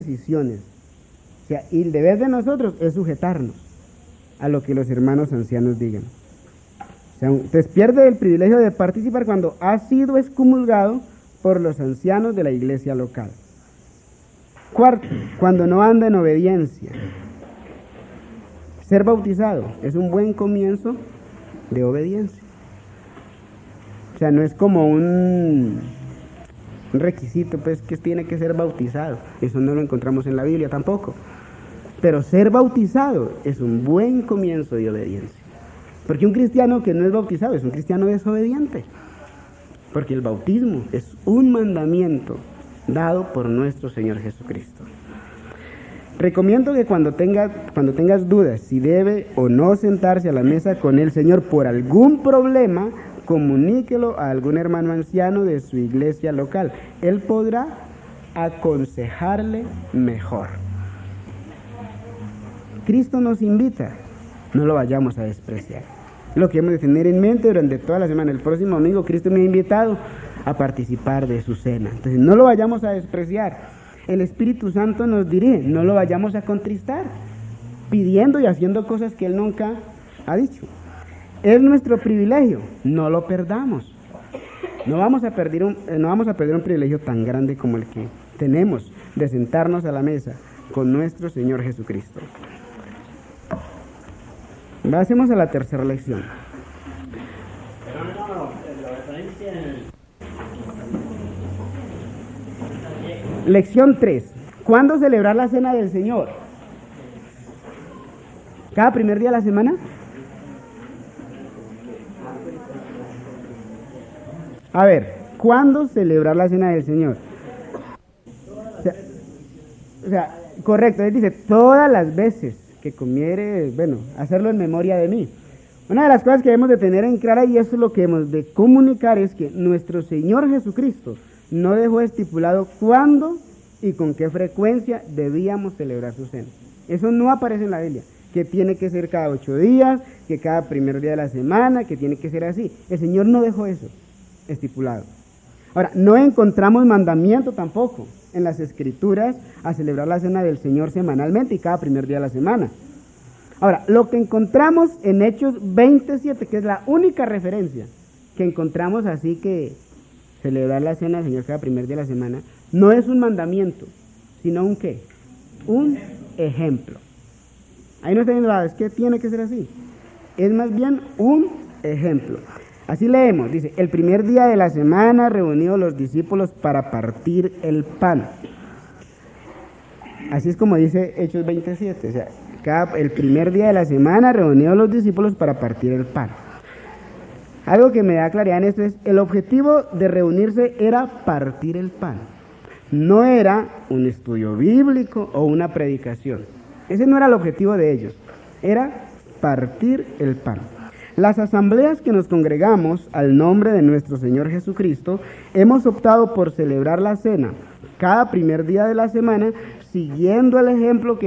decisiones. O sea, y el deber de nosotros es sujetarnos a lo que los hermanos ancianos digan. O sea, entonces pierde el privilegio de participar cuando ha sido excomulgado por los ancianos de la iglesia local. Cuarto, cuando no anda en obediencia. Ser bautizado es un buen comienzo de obediencia. O sea, no es como un requisito, pues, que tiene que ser bautizado. Eso no lo encontramos en la Biblia tampoco. Pero ser bautizado es un buen comienzo de obediencia. Porque un cristiano que no es bautizado es un cristiano desobediente. Porque el bautismo es un mandamiento dado por nuestro Señor Jesucristo. Recomiendo que cuando tengas dudas si debe o no sentarse a la mesa con el Señor por algún problema, comuníquelo a algún hermano anciano de su iglesia local. Él podrá aconsejarle mejor. Cristo nos invita, no lo vayamos a despreciar. Lo que hemos de tener en mente durante toda la semana. El próximo domingo Cristo me ha invitado a participar de su cena. Entonces no lo vayamos a despreciar. El Espíritu Santo nos dirige, no lo vayamos a contristar, pidiendo y haciendo cosas que Él nunca ha dicho. Es nuestro privilegio, no lo perdamos. No vamos a perder un privilegio tan grande como el que tenemos de sentarnos a la mesa con nuestro Señor Jesucristo. Pasemos a la tercera lección. Lección 3. ¿Cuándo celebrar la cena del Señor? ¿Cada primer día de la semana? A ver, ¿cuándo celebrar la cena del Señor? O sea, correcto, él dice, todas las veces que comiere, bueno, hacerlo en memoria de mí. Una de las cosas que debemos de tener en clara, y eso es lo que hemos de comunicar, es que nuestro Señor Jesucristo no dejó estipulado cuándo y con qué frecuencia debíamos celebrar su cena. Eso no aparece en la Biblia, que tiene que ser cada 8 días, que cada primer día de la semana, que tiene que ser así. El Señor no dejó eso estipulado. Ahora, no encontramos mandamiento tampoco en las Escrituras a celebrar la cena del Señor semanalmente y cada primer día de la semana. Ahora, lo que encontramos en Hechos 27, que es la única referencia que encontramos así que celebrar la cena del Señor cada primer día de la semana, no es un mandamiento, sino un ¿qué? Un ejemplo. Ahí no está diciendo, es que tiene que ser así. Es más bien un ejemplo. Así leemos, dice, el primer día de la semana reunidos los discípulos para partir el pan. Así es como dice Hechos 27, o sea, el primer día de la semana reunidos los discípulos para partir el pan. Algo que me da claridad en esto es, el objetivo de reunirse era partir el pan. No era un estudio bíblico o una predicación. Ese no era el objetivo de ellos, era partir el pan. Las asambleas que nos congregamos al nombre de nuestro Señor Jesucristo, hemos optado por celebrar la cena cada primer día de la semana, siguiendo el ejemplo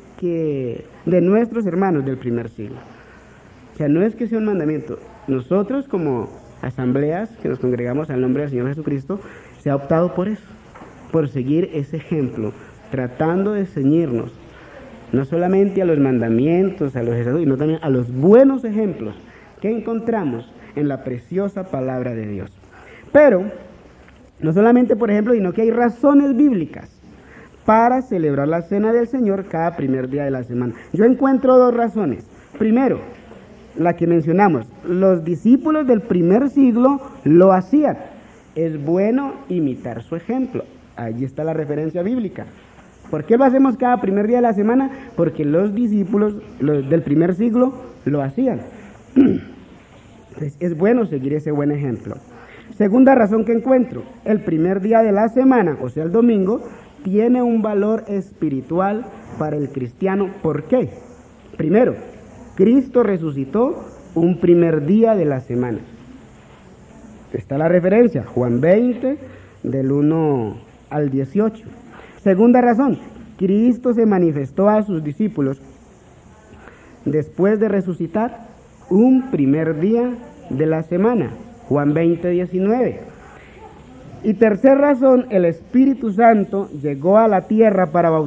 de nuestros hermanos del primer siglo. O sea, no es que sea un mandamiento. Nosotros como asambleas que nos congregamos al nombre del Señor Jesucristo, se ha optado por eso, por seguir ese ejemplo, tratando de ceñirnos no solamente a los mandamientos, a los estatutos, sino también a los buenos ejemplos que encontramos en la preciosa palabra de Dios. Pero, no solamente por ejemplo, sino que hay razones bíblicas para celebrar la cena del Señor cada primer día de la semana. Yo encuentro 2 razones. Primero, la que mencionamos, los discípulos del primer siglo lo hacían. Es bueno imitar su ejemplo. Allí está la referencia bíblica. ¿Por qué lo hacemos cada primer día de la semana? Porque los discípulos del primer siglo lo hacían. Entonces, es bueno seguir ese buen ejemplo. Segunda razón que encuentro, el primer día de la semana, o sea el domingo, tiene un valor espiritual para el cristiano. ¿Por qué? Primero, Cristo resucitó un primer día de la semana. Está la referencia, Juan 20, del 1 al 18. Segunda razón, Cristo se manifestó a sus discípulos después de resucitar un primer día de la semana, Juan 20, 19. Y tercera razón, el Espíritu Santo llegó a la tierra para bautizar